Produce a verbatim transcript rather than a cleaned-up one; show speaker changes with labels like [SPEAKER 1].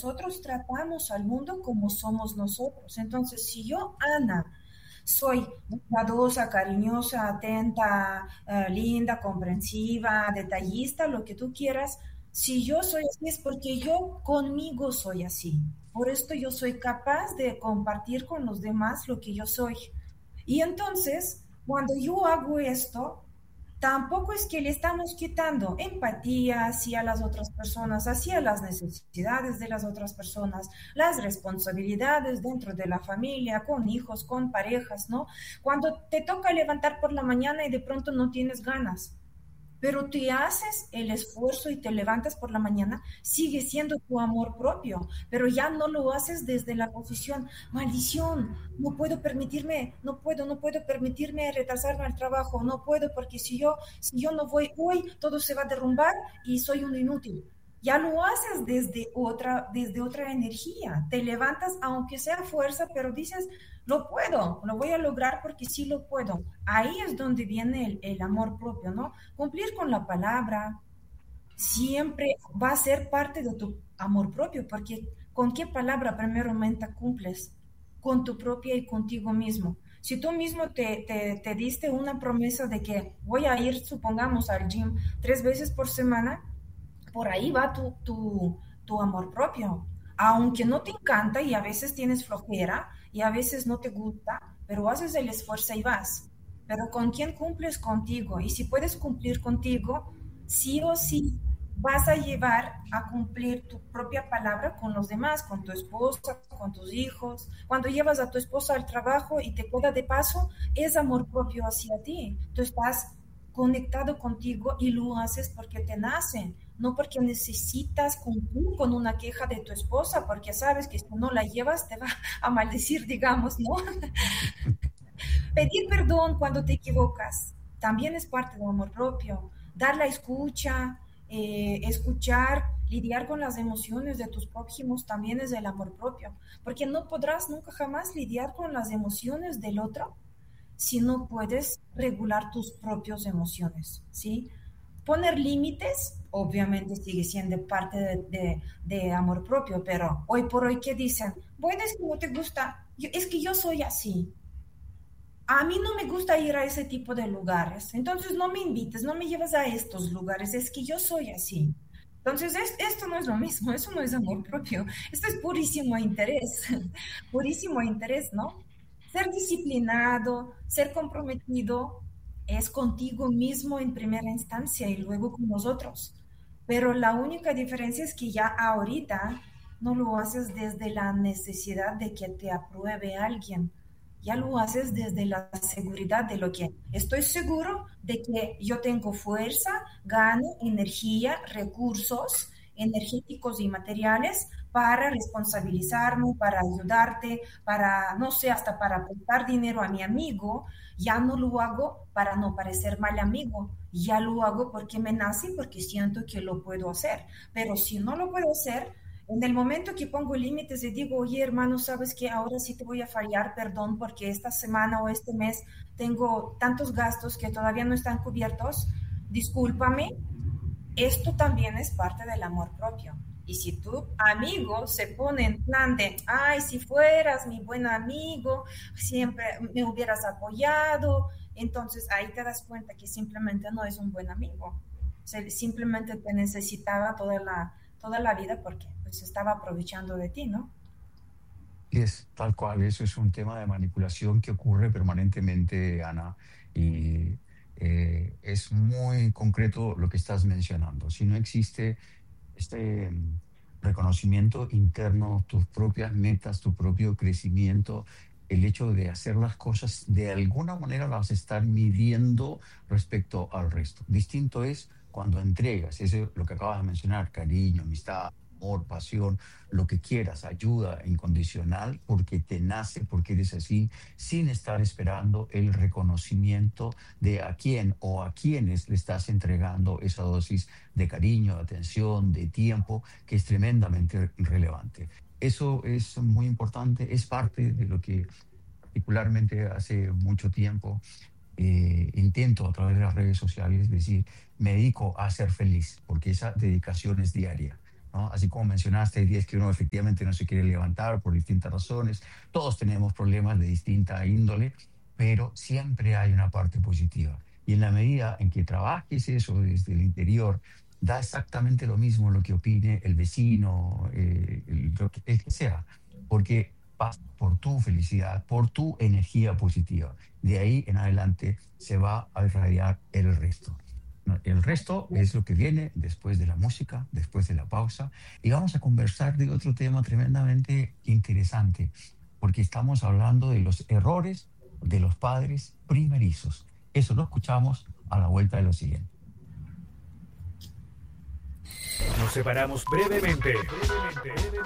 [SPEAKER 1] nosotros tratamos al mundo como somos nosotros. Entonces, si yo, Ana, soy bondadosa, cariñosa, atenta, eh, linda, comprensiva, detallista, lo que tú quieras, si yo soy así es porque yo conmigo soy así. Por esto yo soy capaz de compartir con los demás lo que yo soy. Y entonces, cuando yo hago esto, tampoco es que le estamos quitando empatía hacia las otras personas, hacia las necesidades de las otras personas, las responsabilidades dentro de la familia, con hijos, con parejas, ¿no? Cuando te toca levantar por la mañana y de pronto no tienes ganas, pero te haces el esfuerzo y te levantas por la mañana, sigue siendo tu amor propio, pero ya no lo haces desde la posición, maldición, no puedo permitirme, no puedo, no puedo permitirme retrasarme al trabajo, no puedo porque si yo, si yo no voy hoy, todo se va a derrumbar y soy un inútil. Ya lo haces desde otra, desde otra energía, te levantas aunque sea fuerza, pero dices, lo puedo, lo voy a lograr porque sí lo puedo. Ahí es donde viene el, el amor propio, ¿no? Cumplir con la palabra siempre va a ser parte de tu amor propio, porque ¿con qué palabra primeramente cumples? Con tu propia y contigo mismo. Si tú mismo te, te, te diste una promesa de que voy a ir, supongamos, al gym tres veces por semana, por ahí va tu, tu, tu amor propio. Aunque no te encanta y a veces tienes flojera y a veces no te gusta, pero haces el esfuerzo y vas. Pero ¿con quién cumples? Contigo. Y si puedes cumplir contigo, sí o sí vas a llevar a cumplir tu propia palabra con los demás, con tu esposa, con tus hijos. Cuando llevas a tu esposa al trabajo y te queda de paso, es amor propio hacia ti. Tú estás conectado contigo y lo haces porque te nace, no porque necesitas cumplir con una queja de tu esposa, porque sabes que si no la llevas te va a maldecir, digamos, ¿no? Pedir perdón cuando te equivocas también es parte del amor propio. Dar la escucha, eh, escuchar, lidiar con las emociones de tus prójimos también es el amor propio, porque no podrás nunca jamás lidiar con las emociones del otro si no puedes regular tus propias emociones, ¿sí? Poner límites, obviamente sigue siendo parte de, de, de amor propio, pero hoy por hoy, ¿qué dicen? Bueno, es que no te gusta, yo, es que yo soy así. A mí no me gusta ir a ese tipo de lugares, entonces no me invites, no me llevas a estos lugares, es que yo soy así. Entonces, es, esto no es lo mismo, eso no es amor propio, esto es purísimo interés, purísimo interés, ¿no? Ser disciplinado, ser comprometido es contigo mismo en primera instancia y luego con los otros. Pero la única diferencia es que ya ahorita no lo haces desde la necesidad de que te apruebe alguien, ya lo haces desde la seguridad de lo que estoy seguro de que yo tengo fuerza, gano, energía, recursos energéticos y materiales para responsabilizarme, para ayudarte, para, no sé, hasta para prestar dinero a mi amigo. Ya no lo hago para no parecer mal amigo, ya lo hago porque me nace, porque siento que lo puedo hacer. Pero si no lo puedo hacer, en el momento que pongo límites y digo, oye hermano, sabes que ahora sí te voy a fallar, perdón, porque esta semana o este mes tengo tantos gastos que todavía no están cubiertos, discúlpame, esto también es parte del amor propio. Y si tu amigo se pone en plan de, ay, si fueras mi buen amigo, siempre me hubieras apoyado, entonces ahí te das cuenta que simplemente no es un buen amigo. Se, simplemente te necesitaba toda la, toda la vida porque pues estaba aprovechando de ti, ¿no?
[SPEAKER 2] Y es tal cual, eso es un tema de manipulación que ocurre permanentemente, Ana, y eh, es muy concreto lo que estás mencionando. Si no existe este mm, reconocimiento interno, tus propias metas, tu propio crecimiento, el hecho de hacer las cosas de alguna manera las estar midiendo respecto al resto. Distinto es cuando entregas, eso es lo que acabas de mencionar, cariño, amistad, amor, pasión, lo que quieras, ayuda incondicional, porque te nace, porque eres así, sin estar esperando el reconocimiento de a quién o a quienes le estás entregando esa dosis de cariño, de atención, de tiempo, que es tremendamente relevante. Eso es muy importante, es parte de lo que particularmente hace mucho tiempo eh, intento a través de las redes sociales decir, me dedico a ser feliz, porque esa dedicación es diaria. ¿no? Así como mencionaste, hay días que uno efectivamente no se quiere levantar por distintas razones. Todos tenemos problemas de distinta índole, pero siempre hay una parte positiva. Y en la medida en que trabajes eso desde el interior, da exactamente lo mismo lo que opine el vecino, eh, el, lo que, el que sea, porque pasa por tu felicidad, por tu energía positiva. De ahí en adelante se va a irradiar el resto. ¿No? El resto es lo que viene después de la música, después de la pausa. Y vamos a conversar de otro tema tremendamente interesante, porque estamos hablando de los errores de los padres primerizos. Eso lo escuchamos a la vuelta de lo siguiente.
[SPEAKER 3] Nos separamos brevemente.